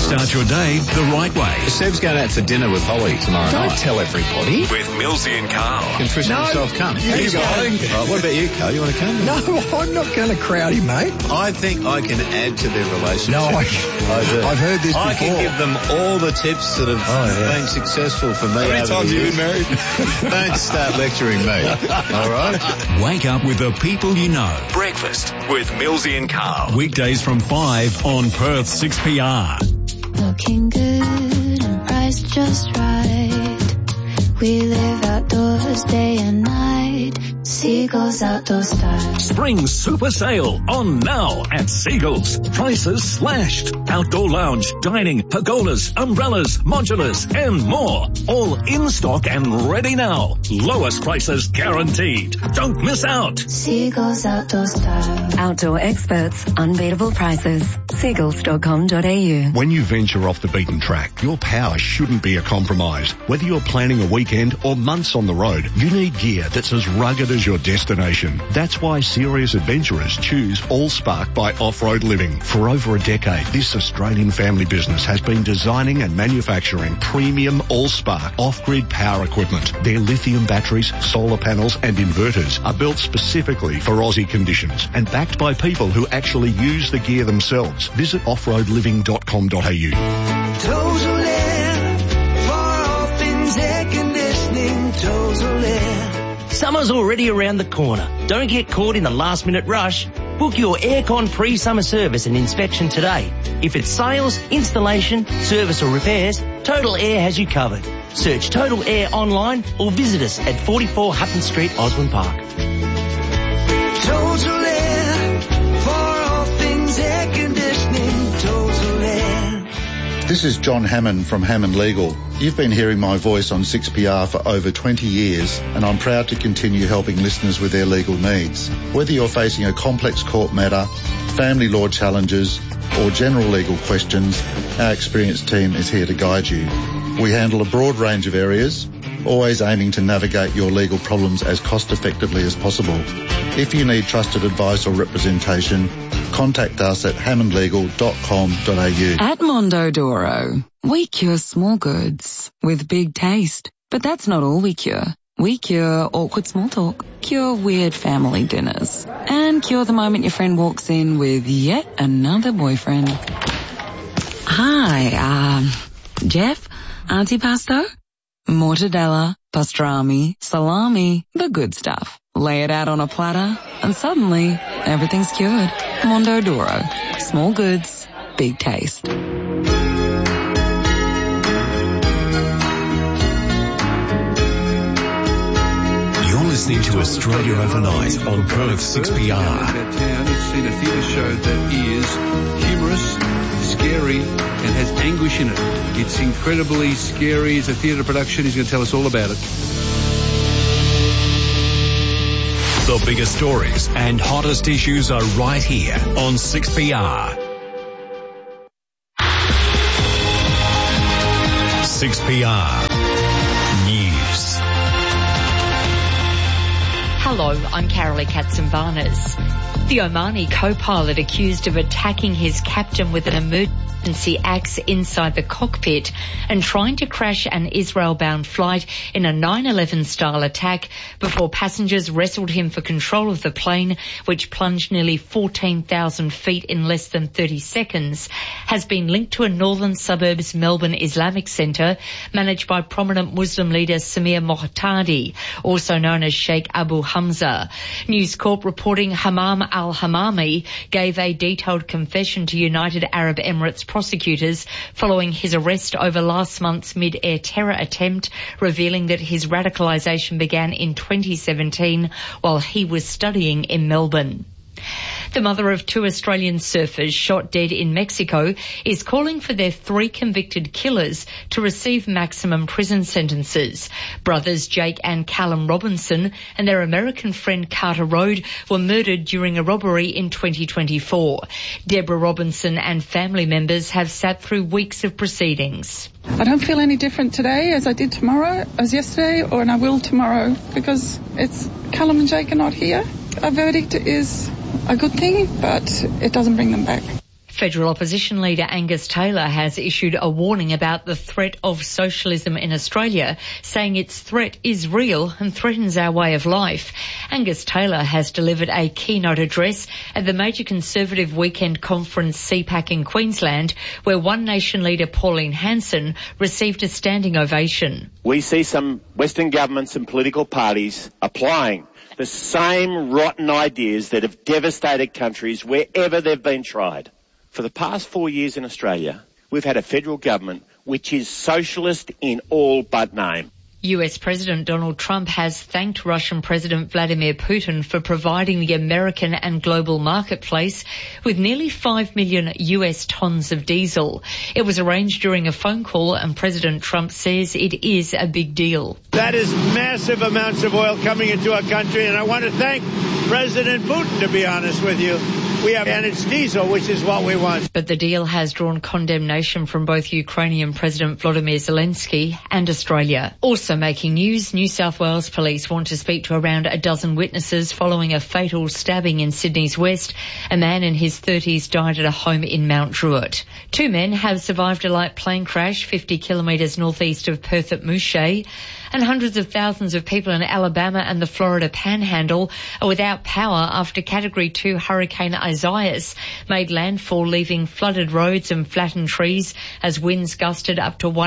Start your day the right way. Seb's going out for dinner with Holly tomorrow night. Don't tell everybody. With Millsy and Carl. Can Tristan himself come? You go. Right, what about you, Carl? You want to come? No, I'm not going to crowd him, mate. I think I can add to their relationship. No, I do. I've heard this before. I can give them all the tips that have been successful for me. How many times have you been married? Don't start lecturing me. All right? Wake up with the people you know. Breakfast with Millsy and Carl. Weekdays from 5 on Perth 6PR. Looking good and priced just right. We live outdoors day and night. Seagulls Outdoor Style. Spring super sale on now at Seagulls. Prices slashed. Outdoor lounge, dining, pergolas, umbrellas, modulars and more. All in stock and ready now. Lowest prices guaranteed. Don't miss out. Seagulls Outdoor Style. Outdoor experts, unbeatable prices. Seagulls.com.au. When you venture off the beaten track, your power shouldn't be a compromise. Whether you're planning a weekend or months on the road, you need gear that's as rugged as your destination. That's why serious adventurers choose Allspark by Off-Road Living. For over a decade, this Australian family business has been designing and manufacturing premium Allspark off-grid power equipment. Their lithium batteries, solar panels and inverters are built specifically for Aussie conditions and backed by people who actually use the gear themselves. Visit offroadliving.com.au. Total Air, for all things air conditioning, Total Air. Summer's already around the corner. Don't get caught in the last-minute rush. Book your aircon pre-summer service and inspection today. If it's sales, installation, service or repairs, Total Air has you covered. Search Total Air online or visit us at 44 Hutton Street, Osborne Park. Total Air, for all things air conditioning, Total Air. This is John Hammond from Hammond Legal. You've been hearing my voice on 6PR for over 20 years, and I'm proud to continue helping listeners with their legal needs. Whether you're facing a complex court matter, family law challenges, or general legal questions, our experienced team is here to guide you. We handle a broad range of areas, always aiming to navigate your legal problems as cost effectively as possible. If you need trusted advice or representation, contact us at hammondlegal.com.au. At Mondodoro, we cure small goods with big taste. But that's not all we cure. We cure awkward small talk, cure weird family dinners, and cure the moment your friend walks in with yet another boyfriend. Hi, Jeff, antipasto, mortadella, pastrami, salami, the good stuff. Lay it out on a platter, and suddenly everything's cured. Mondodoro. Small goods, big taste. You're listening to Australia Overnight on Perth 6PR. It's seen a theatre show that is humorous, scary, and has anguish in it. It's incredibly scary. It's a theatre production. He's going to tell us all about it. The biggest stories and hottest issues are right here on 6PR. 6PR News. Hello, I'm Carolee Katsimbanis. The Omani co-pilot accused of attacking his captain with an emergency axe inside the cockpit and trying to crash an Israel-bound flight in a 9/11-style attack before passengers wrestled him for control of the plane, which plunged nearly 14,000 feet in less than 30 seconds, has been linked to a northern suburbs Melbourne Islamic centre managed by prominent Muslim leader Samir Mohtadi, also known as Sheikh Abu Hamza. News Corp reporting Hammam al-Hammami gave a detailed confession to United Arab Emirates prosecutors following his arrest over last month's mid-air terror attempt, revealing that his radicalisation began in 2017 while he was studying in Melbourne. The mother of 2 Australian surfers shot dead in Mexico is calling for their 3 convicted killers to receive maximum prison sentences. Brothers Jake and Callum Robinson and their American friend Carter Rode were murdered during a robbery in 2024. Deborah Robinson and family members have sat through weeks of proceedings. I don't feel any different today as I did tomorrow, as yesterday, and I will tomorrow, because it's Callum and Jake are not here. A verdict is a good thing, but it doesn't bring them back. Federal opposition leader Angus Taylor has issued a warning about the threat of socialism in Australia, saying its threat is real and threatens our way of life. Angus Taylor has delivered a keynote address at the major Conservative weekend conference CPAC in Queensland, where One Nation leader Pauline Hanson received a standing ovation. We see some Western governments and political parties applying the same rotten ideas that have devastated countries wherever they've been tried. For the past 4 years in Australia, we've had a federal government which is socialist in all but name. US President Donald Trump has thanked Russian President Vladimir Putin for providing the American and global marketplace with nearly 5 million US tons of diesel. It was arranged during a phone call, and President Trump says it is a big deal. That is massive amounts of oil coming into our country, and I want to thank President Putin, to be honest with you. And it's diesel, which is what we want. But the deal has drawn condemnation from both Ukrainian President Volodymyr Zelensky and Australia. Also making news, New South Wales police want to speak to around a dozen witnesses following a fatal stabbing in Sydney's West. A man in his 30s died at a home in Mount Druitt. 2 men have survived a light plane crash 50 kilometres northeast of Perth at Mouche. And hundreds of thousands of people in Alabama and the Florida Panhandle are without power after Category 2 Hurricane Isaias made landfall, leaving flooded roads and flattened trees as winds gusted up to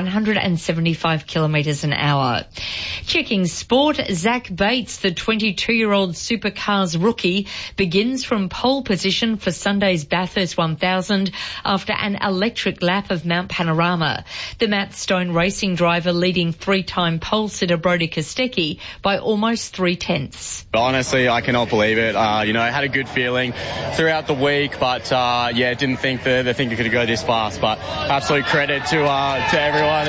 175 kilometres an hour. Checking sport, Zach Bates, the 22-year-old supercars rookie, begins from pole position for Sunday's Bathurst 1000 after an electric lap of Mount Panorama. The Matt Stone racing driver leading three-time pole sitter Brody Kostecki by almost 3/10. Honestly, I cannot believe it. I had a good feeling throughout the week, but didn't think the thing could go this fast. But absolute credit to everyone.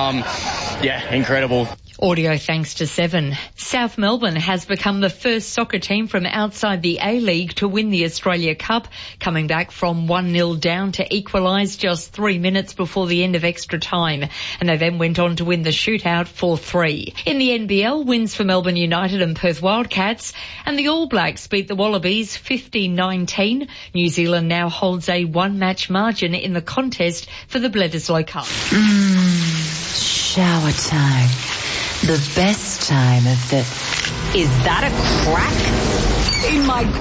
It's incredible. Audio thanks to Seven. South Melbourne has become the first soccer team from outside the A-League to win the Australia Cup, coming back from 1-0 down to equalise just 3 minutes before the end of extra time. And they then went on to win the shootout 4-3. In the NBL, wins for Melbourne United and Perth Wildcats, and the All Blacks beat the Wallabies 50-19. New Zealand now holds a one-match margin in the contest for the Bledisloe Cup. Shower time. The best time of the... Is that a crack in my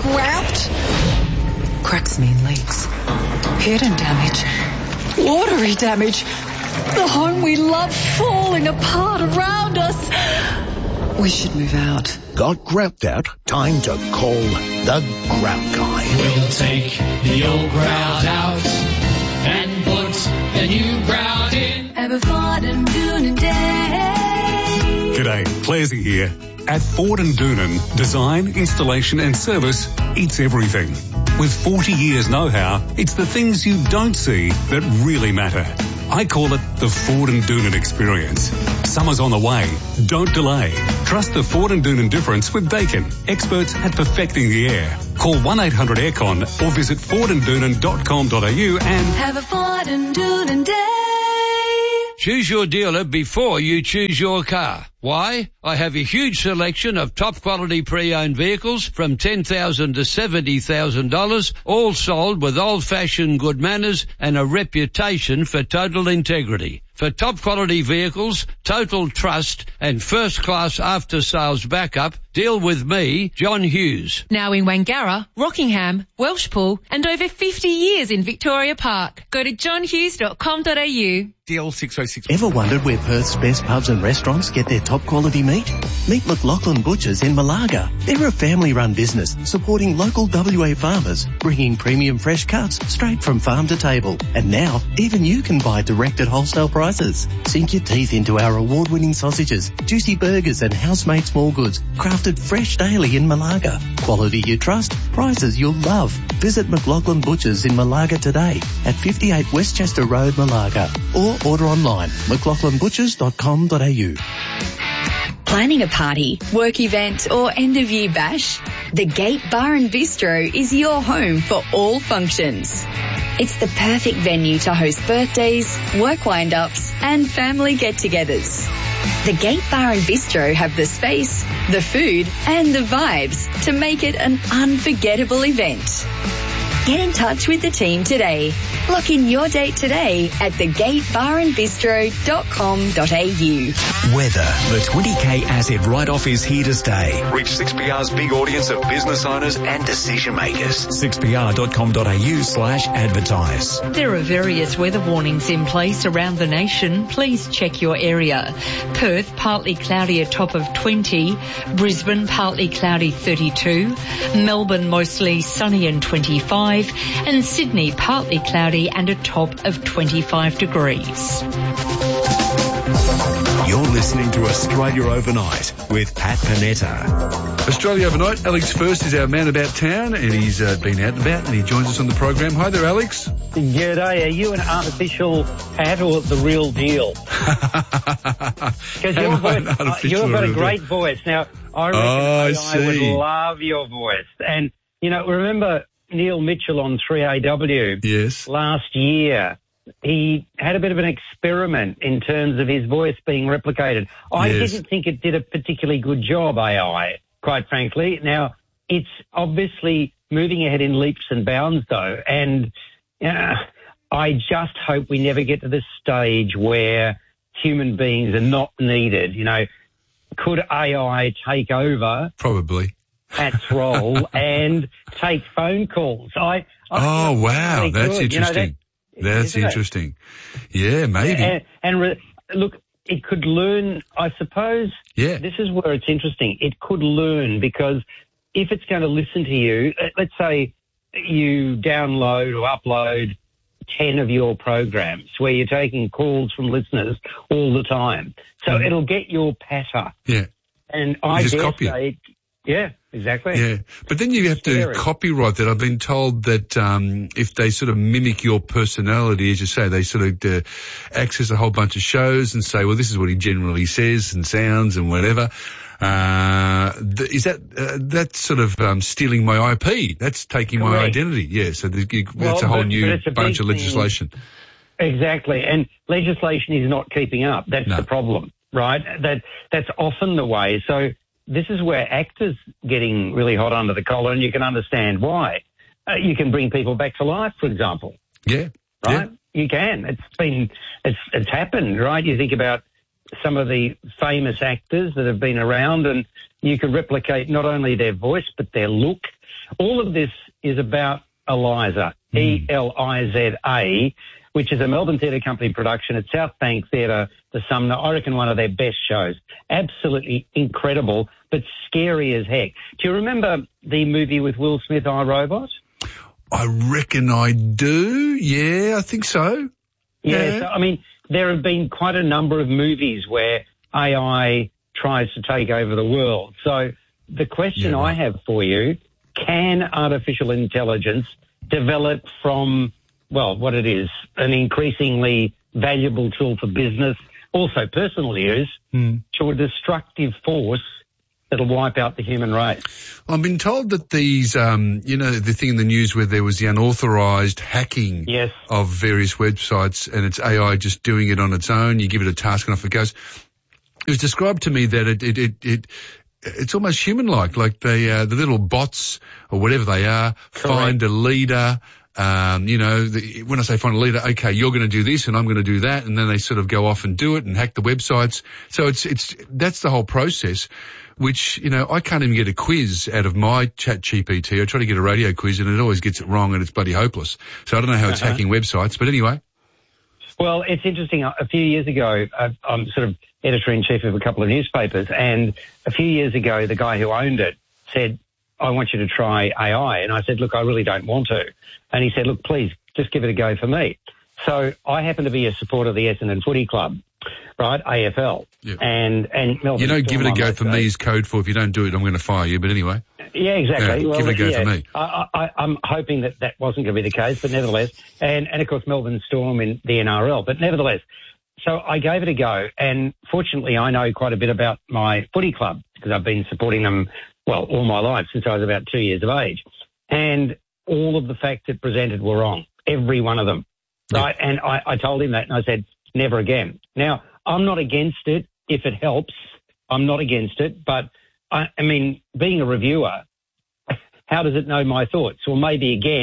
grout? Cracks mean leaks. Hidden damage. Watery damage. The home we love falling apart around us. We should move out. Got grout out? Time to call the Grout Guy. We'll take the old grout out and put the new grout in. Have a Ford and Doonan day. G'day, Clarsey here. At Ford and Doonan, design, installation and service, it's everything. With 40 years know-how, it's the things you don't see that really matter. I call it the Ford and Doonan experience. Summer's on the way. Don't delay. Trust the Ford and Doonan difference with Daikin, experts at perfecting the air. Call 1-800-AIRCON or visit fordanddoonan.com.au and have a Ford and Doonan day. Choose your dealer before you choose your car. Why? I have a huge selection of top quality pre-owned vehicles from $10,000 to $70,000, all sold with old-fashioned good manners and a reputation for total integrity. For top quality vehicles, total trust and first-class after-sales backup, deal with me, John Hughes. Now in Wangara, Rockingham, Welshpool and over 50 years in Victoria Park. Go to johnhughes.com.au. DL606. Ever wondered where Perth's best pubs and restaurants get their top quality meat? Meet McLaughlin Butchers in Malaga. They're a family-run business supporting local WA farmers, bringing premium fresh cuts straight from farm to table. And now, even you can buy direct at wholesale prices. Sink your teeth into our award-winning sausages, juicy burgers and house-made small goods, crafted fresh daily in Malaga. Quality you trust, prices you'll love. Visit McLaughlin Butchers in Malaga today at 58 Westchester Road, Malaga, or order online, mclaughlinbutchers.com.au. Planning a party, work event or end-of-year bash? The Gate Bar and Bistro is your home for all functions. It's the perfect venue to host birthdays, work wind-ups and family get-togethers. The Gate Bar and Bistro have the space, the food and the vibes to make it an unforgettable event. Get in touch with the team today. Lock in your date today at thegatebarandbistro.com.au. Weather. The 20K asset write-off is here to stay. Reach 6PR's big audience of business owners and decision makers. 6pr.com.au/advertise. There are various weather warnings in place around the nation. Please check your area. Perth, partly cloudy, a top of 20. Brisbane, partly cloudy, 32. Melbourne, mostly sunny and 25. And Sydney, partly cloudy and a top of 25 degrees. You're listening to Australia Overnight with Pat Panetta. Australia Overnight, Alex First is our man about town, and he's been out and about, and he joins us on the program. Hi there, Alex. G'day. Are you an artificial Pat or the real deal? Because you've got a great voice. Now, I reckon I would love your voice. And, you know, remember Neil Mitchell on 3AW? Yes. Last year, he had a bit of an experiment in terms of his voice being replicated. I didn't think it did a particularly good job, AI, quite frankly. Now, it's obviously moving ahead in leaps and bounds, though, and I just hope we never get to the stage where human beings are not needed. You know, could AI take over? Probably. Pat's role and take phone calls. Wow, really that's interesting. That's interesting. Yeah, maybe. Look, it could learn, I suppose. Yeah. This is where it's interesting. It could learn because if it's going to listen to you, let's say you download or upload 10 of your programs where you're taking calls from listeners all the time. So it'll get your patter. Yeah. And I just dare copy say, yeah, exactly. Yeah, but then you have to copyright that. I've been told that if they sort of mimic your personality, as you say, they sort of access a whole bunch of shows and say, well, this is what he generally says and sounds and whatever. Is that sort of stealing my IP? That's taking my identity. Yeah, so that's a whole new bunch of legislation. Exactly, and legislation is not keeping up. That's the problem, right? That's often the way. So this is where actors getting really hot under the collar, and you can understand why. You can bring people back to life, for example. Yeah. Right? Yeah. You can. It's happened, right? You think about some of the famous actors that have been around, and you can replicate not only their voice, but their look. All of this is about Eliza, ELIZA, which is a Melbourne Theatre Company production at South Bank Theatre, the Sumner. I reckon one of their best shows. Absolutely incredible, but scary as heck. Do you remember the movie with Will Smith, I, Robot? I reckon I do. Yeah, I think so. Yeah. So, I mean, there have been quite a number of movies where AI tries to take over the world. So the question I have for you, can artificial intelligence develop from, well, what it is, an increasingly valuable tool for business, also personal use, to a destructive force that'll wipe out the human race? I've been told that these, the thing in the news where there was the unauthorised hacking of various websites and it's AI just doing it on its own, you give it a task and off it goes. It was described to me that it's almost human-like, like the little bots or whatever they are, find a leader. When I say find a leader, okay, you're going to do this and I'm going to do that, and then they sort of go off and do it and hack the websites. So that's the whole process, which, I can't even get a quiz out of my ChatGPT. I try to get a radio quiz and it always gets it wrong and it's bloody hopeless. So I don't know how it's hacking websites, but anyway. Well, it's interesting. A few years ago, I'm sort of editor-in-chief of a couple of newspapers, and a few years ago, the guy who owned it said, I want you to try AI. And I said, look, I really don't want to. And he said, look, please, just give it a go for me. So I happen to be a supporter of the Essendon Footy Club, right, AFL. Yep. And Melbourne. Give it a go for me is code for if you don't do it, I'm going to fire you. But anyway. Yeah, exactly. Give it a go for me. I'm hoping that wasn't going to be the case, but nevertheless. And of course, Melbourne Storm in the NRL. But nevertheless, so I gave it a go. And fortunately, I know quite a bit about my footy club because I've been supporting them, well, all my life since I was about 2 years of age. And all of the facts it presented were wrong, every one of them, right? And I told him that, and I said, never again. Now, I'm not against it if it helps. I'm not against it, but, I mean, being a reviewer, how does it know my thoughts? Well, maybe, again,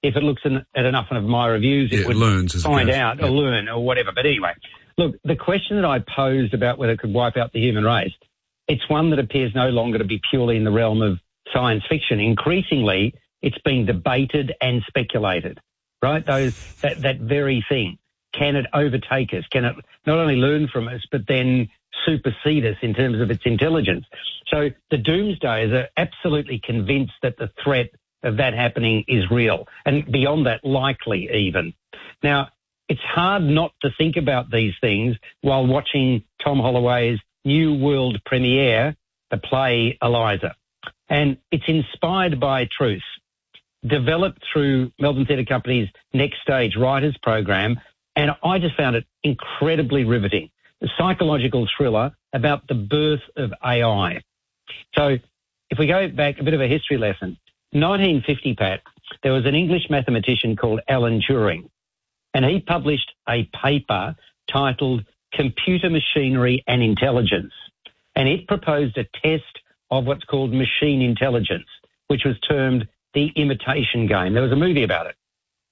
if it looks at enough of my reviews, it would learns find out or learn or whatever. But anyway, look, the question that I posed about whether it could wipe out the human race, it's one that appears no longer to be purely in the realm of science fiction. Increasingly, it's being debated and speculated, right? That very thing. Can it overtake us? Can it not only learn from us, but then supersede us in terms of its intelligence? So the doomsdayers are absolutely convinced that the threat of that happening is real, and beyond that, likely even. Now, it's hard not to think about these things while watching Tom Holloway's new world premiere, the play Eliza. And it's inspired by truth, developed through Melbourne Theatre Company's Next Stage Writers Program, and I just found it incredibly riveting. A psychological thriller about the birth of AI. So if we go back, a bit of a history lesson, 1950, Pat, there was an English mathematician called Alan Turing, and he published a paper titled Computer Machinery and Intelligence, and it proposed a test of what's called machine intelligence, which was termed the imitation game. There was a movie about it.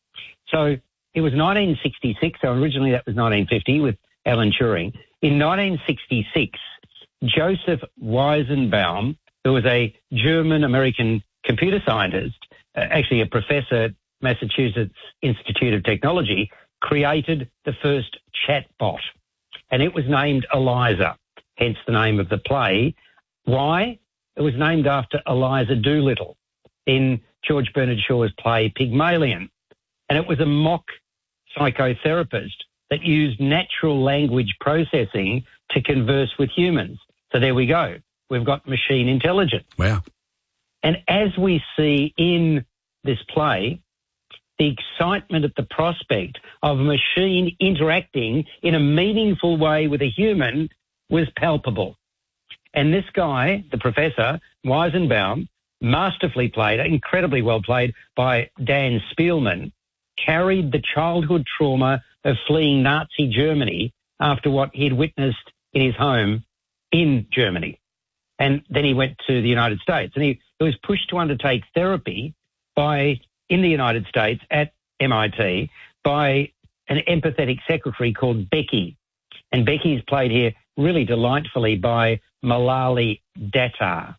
So it was 1966, so originally that was 1950 with Alan Turing. In 1966, Joseph Weizenbaum, who was a German-American computer scientist, actually a professor at Massachusetts Institute of Technology, created the first chatbot, and it was named Eliza, hence the name of the play. Why? It was named after Eliza Doolittle in George Bernard Shaw's play Pygmalion, and it was a mock psychotherapist that used natural language processing to converse with humans. So there we go. We've got machine intelligence. Wow. And as we see in this play, the excitement at the prospect of a machine interacting in a meaningful way with a human was palpable. And this guy, the professor, Weizenbaum, masterfully played, incredibly well played by Dan Spielman, carried the childhood trauma of fleeing Nazi Germany after what he'd witnessed in his home in Germany. And then he went to the United States, and he was pushed to undertake therapy in the United States at MIT by an empathetic secretary called Becky. And Becky's played here really delightfully by Manali Datar.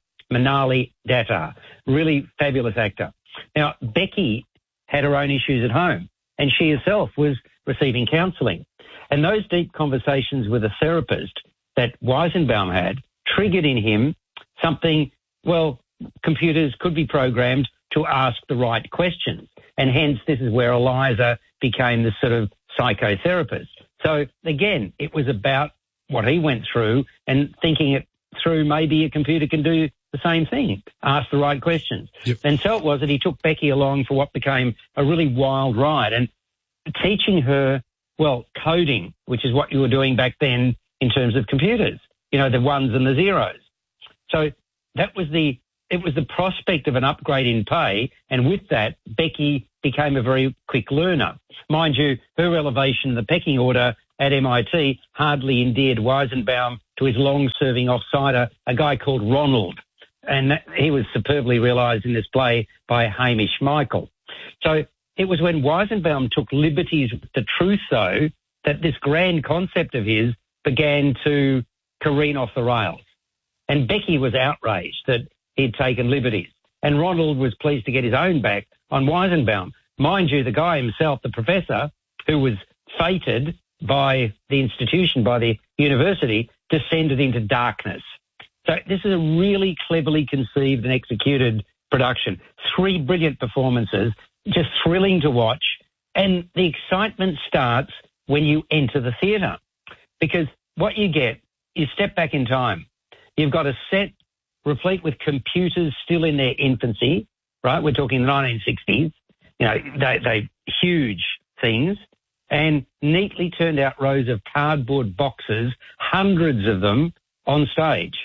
Really fabulous actor. Now, Becky had her own issues at home, and she herself was receiving counselling. And those deep conversations with a therapist that Weizenbaum had triggered in him something, well, computers could be programmed to ask the right questions. And hence, this is where Eliza became this sort of psychotherapist. So, again, it was about what he went through and thinking it through. Maybe a computer can do the same thing, ask the right questions. Yep. And so it was that he took Becky along for what became a really wild ride and teaching her, well, coding, which is what you were doing back then in terms of computers, you know, the ones and the zeros. So it was the prospect of an upgrade in pay, and with that, Becky became a very quick learner. Mind you, her elevation in the pecking order at MIT hardly endeared Weizenbaum to his long-serving offsider, a guy called Ronald, and he was superbly realised in this play by Hamish Michael. So it was when Weizenbaum took liberties with the truth, though, that this grand concept of his began to careen off the rails. And Becky was outraged that he'd taken liberties. And Ronald was pleased to get his own back on Weizenbaum. Mind you, the guy himself, the professor, who was fated by the institution, by the university, descended into darkness. So this is a really cleverly conceived and executed production. 3 brilliant performances, just thrilling to watch. And the excitement starts when you enter the theatre. Because what you get is step back in time. You've got a set replete with computers still in their infancy, right? We're talking the 1960s. You know, they huge things, and neatly turned out rows of cardboard boxes, hundreds of them on stage.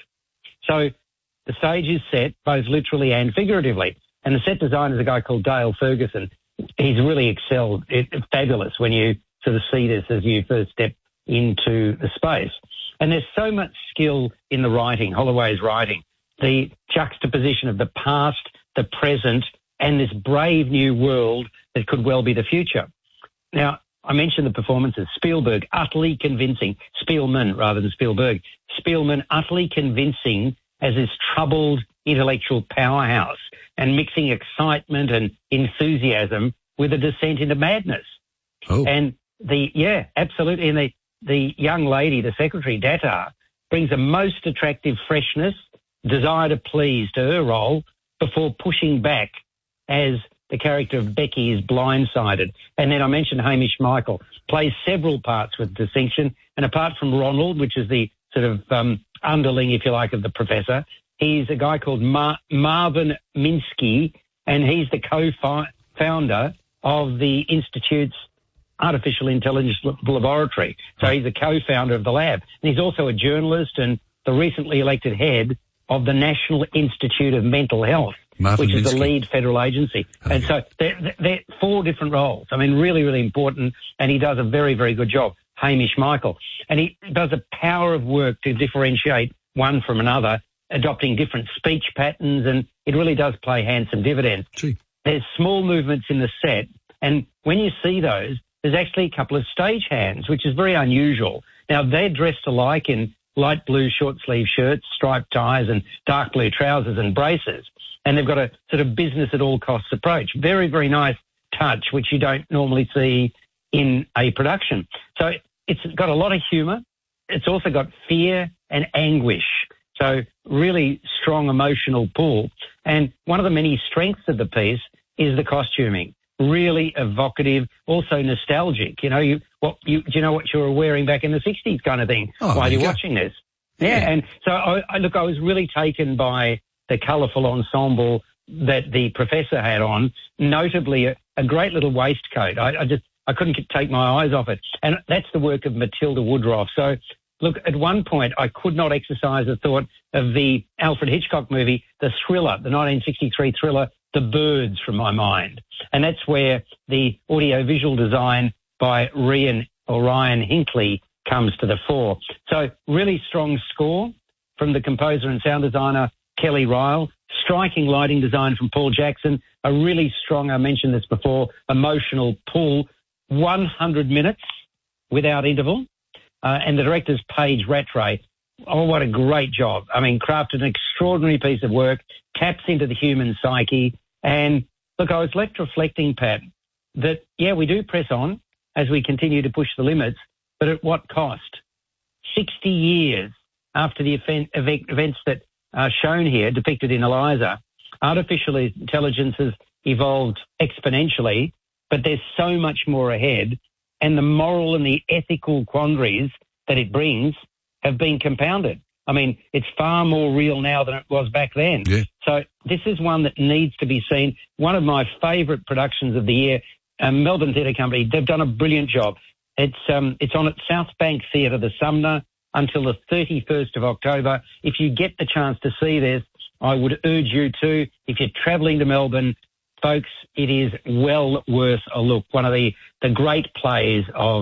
So the stage is set both literally and figuratively. And the set designer is a guy called Dale Ferguson. He's really excelled. It's fabulous when you sort of see this as you first step into the space. And there's so much skill in the writing, Holloway's writing, the juxtaposition of the past, the present, and this brave new world that could well be the future. Now, I mentioned the performances. Spielberg, utterly convincing. Spielman, rather than Spielberg. Spielman, utterly convincing as this troubled intellectual powerhouse and mixing excitement and enthusiasm with a descent into madness. Oh. And absolutely. And the young lady, the secretary, Datar, brings a most attractive freshness, desire to please to her role before pushing back as the character of Becky is blindsided. And then I mentioned Hamish Michael, plays several parts with distinction. And apart from Ronald, which is the sort of underling, if you like, of the professor, he's a guy called Marvin Minsky, and he's the co-founder of the Institute's Artificial Intelligence Laboratory. So he's the co-founder of the lab. And he's also a journalist and the recently elected head of the National Institute of Mental Health, which is the lead federal agency. Okay. And so they're 4 different roles. I mean, really, really important. And he does a very, very good job, Hamish Michael. And he does a power of work to differentiate one from another, adopting different speech patterns. And it really does play handsome dividends. Gee. There's small movements in the set. And when you see those, there's actually a couple of stagehands, which is very unusual. Now, they're dressed alike in light blue short-sleeve shirts, striped ties, and dark blue trousers and braces. And they've got a sort of business-at-all-costs approach. Very, very nice touch, which you don't normally see in a production. So it's got a lot of humour. It's also got fear and anguish. So really strong emotional pull. And one of the many strengths of the piece is the costuming. Really evocative, also nostalgic. You know, do you know what you were wearing back in the 60s kind of thing while you're watching this? Yeah. And so I was really taken by the colourful ensemble that the professor had on, notably a great little waistcoat. I couldn't take my eyes off it. And that's the work of Matilda Woodruff. So look, at one point I could not exercise the thought of the Alfred Hitchcock movie, The Thriller, the 1963 thriller, The Birds, from my mind. And that's where the audio-visual design by Ryan Hinckley comes to the fore. So really strong score from the composer and sound designer Kelly Ryle, striking lighting design from Paul Jackson, a really strong, I mentioned this before, emotional pull, 100 minutes without interval. And the director's Paige Rattray. Oh, what a great job. I mean, crafted an extraordinary piece of work, taps into the human psyche. And look, I was left reflecting, Pat, that, we do press on as we continue to push the limits, but at what cost? 60 years after the events that are shown here, depicted in Eliza, artificial intelligence has evolved exponentially, but there's so much more ahead, and the moral and the ethical quandaries that it brings have been compounded. I mean, it's far more real now than it was back then. Yeah. So this is one that needs to be seen. One of my favourite productions of the year, Melbourne Theatre Company, they've done a brilliant job. It's on at South Bank Theatre, the Sumner, until the 31st of October. If you get the chance to see this, I would urge you to. If you're travelling to Melbourne, folks, it is well worth a look. One of the great plays of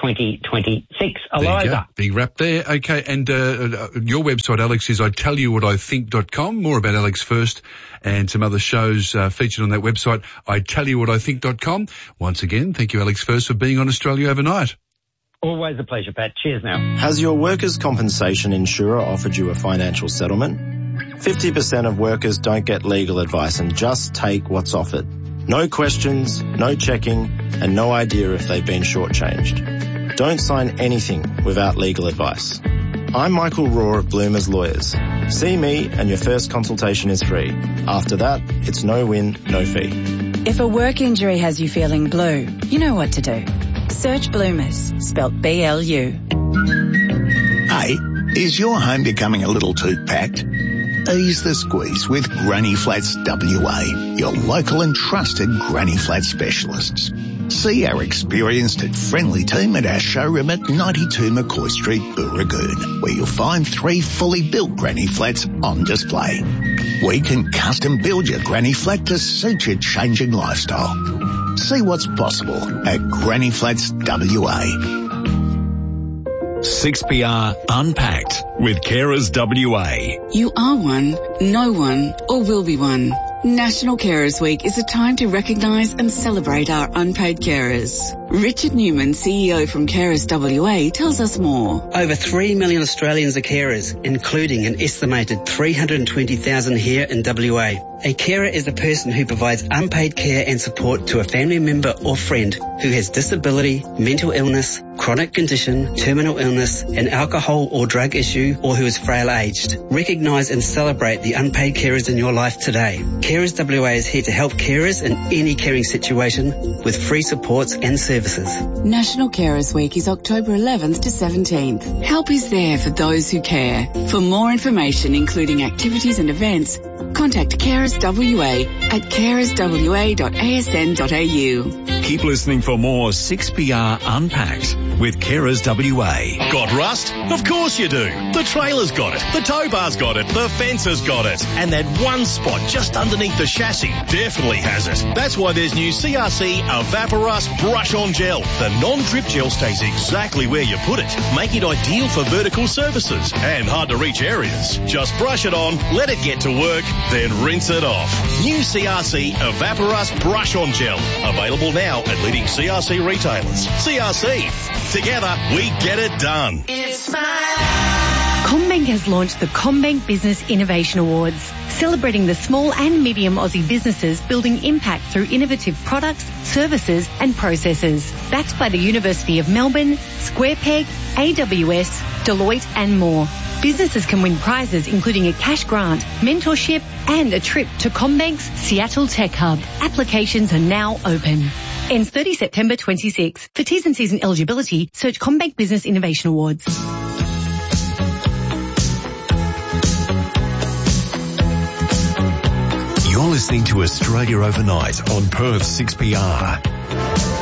2026. Eliza. Big wrap there. Okay, and your website, Alex, is itellyouvhatithink.com. More about Alex First and some other shows featured on that website, itellyouvhatithink.com. Once again, thank you, Alex First, for being on Australia Overnight. Always a pleasure, Pat. Cheers now. Has your workers' compensation insurer offered you a financial settlement? 50% of workers don't get legal advice and just take what's offered. No questions, no checking, and no idea if they've been shortchanged. Don't sign anything without legal advice. I'm Michael Rohr of Bloomers Lawyers. See me and your first consultation is free. After that, it's no win, no fee. If a work injury has you feeling blue, you know what to do. Search Bloomers, spelt B-L-U. Hey, is your home becoming a little too packed? Ease the squeeze with Granny Flats WA, your local and trusted Granny Flats specialists. See our experienced and friendly team at our showroom at 92 McCoy Street, Booragoon, where you'll find 3 fully built Granny Flats on display. We can custom build your Granny Flat to suit your changing lifestyle. See what's possible at Granny Flats WA. 6PR Unpacked with Carers WA. You are one, know one, or will be one. National Carers Week is a time to recognise and celebrate our unpaid carers. Richard Newman, CEO from Carers WA, tells us more. Over 3 million Australians are carers, including an estimated 320,000 here in WA. A carer is a person who provides unpaid care and support to a family member or friend who has disability, mental illness, chronic condition, terminal illness, an alcohol or drug issue, or who is frail-aged. Recognise and celebrate the unpaid carers in your life today. Carers WA is here to help carers in any caring situation with free supports and services. National Carers Week is October 11th to 17th. Help is there for those who care. For more information, including activities and events, contact Carers WA at carerswa.asn.au. Keep listening for more 6PR Unpacked with Carers WA. Got rust? Of course you do. The trailer's got it. The tow bar's got it. The fence has got it. And that one spot just underneath the chassis definitely has it. That's why there's new CRC Evaporust Brush On Gel. The non-drip gel stays exactly where you put it, making it ideal for vertical surfaces and hard to reach areas. Just brush it on, let it get to work, then rinse it off. New CRC Evaporust Brush On Gel. Available now at leading CRC retailers. CRC. Together, we get it done. CommBank has launched the CommBank Business Innovation Awards, celebrating the small and medium Aussie businesses building impact through innovative products, services and processes. Backed by the University of Melbourne, SquarePeg, AWS, Deloitte and more. Businesses can win prizes including a cash grant, mentorship and a trip to CommBank's Seattle Tech Hub. Applications are now open. Ends 30 September 26. For T's and C's and eligibility, search CommBank Business Innovation Awards. You're listening to Australia Overnight on Perth 6PR.